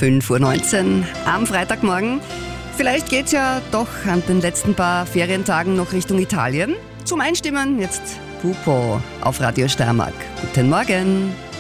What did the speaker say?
5:19 Uhr am Freitagmorgen. Vielleicht geht's ja doch an den letzten paar Ferientagen noch Richtung Italien. Zum Einstimmen jetzt Pupo auf Radio Steiermark. Guten Morgen.